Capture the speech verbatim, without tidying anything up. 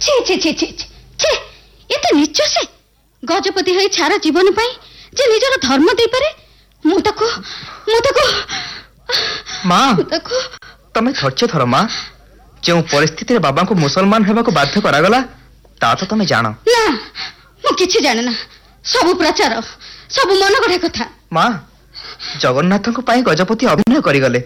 ছি ছি ছি ছি ছি এতে নিচ সে গজপতি হয়ে ছাড়া জীবন পাই যে নিজের ধর্ম দেই পারে মু তাকু মু তাকু মা তাকু तमें धैर्य धर माँ जो परिस्थिति बाबा को मुसलमान होगा बाध्य करागला ता तो तमें जान ना मु किछि जाने ना सब प्रचार सब मन गढ़ा कथा माँ जगन्नाथ को पाई गजपति अभिनय करिगले